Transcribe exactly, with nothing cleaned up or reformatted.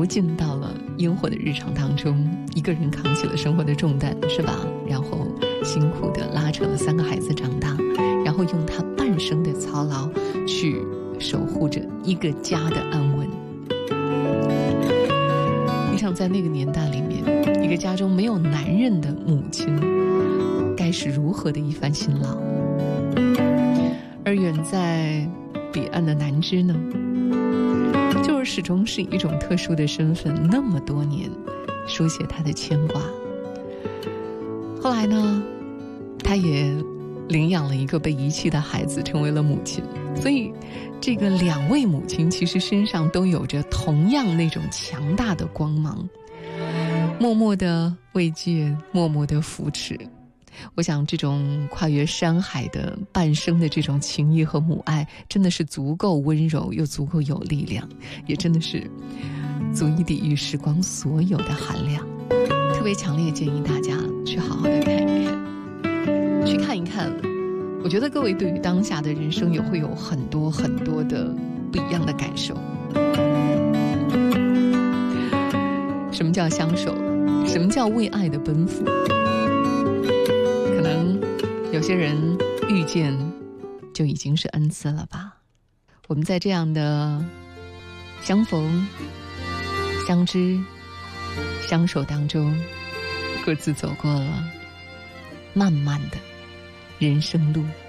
投进到了烟火的日常当中，一个人扛起了生活的重担，是吧？然后辛苦地拉扯了三个孩子长大，然后用他半生的操劳去守护着一个家的安稳。你想在那个年代里面，一个家中没有男人的母亲该是如何的一番辛劳？而远在彼岸的南枝呢，就是始终是一种特殊的身份，那么多年书写他的牵挂。后来呢，他也领养了一个被遗弃的孩子，成为了母亲。所以这个两位母亲其实身上都有着同样那种强大的光芒，默默的慰藉，默默的扶持。我想这种跨越山海的半生的这种情谊和母爱，真的是足够温柔又足够有力量，也真的是足以抵御时光所有的寒凉。特别强烈建议大家去好好的看一看，去看一看。我觉得各位对于当下的人生也会有很多很多的不一样的感受。什么叫相守？什么叫为爱的奔赴？可能有些人遇见就已经是恩赐了吧。我们在这样的相逢、相知、相守当中，各自走过了漫漫的人生路。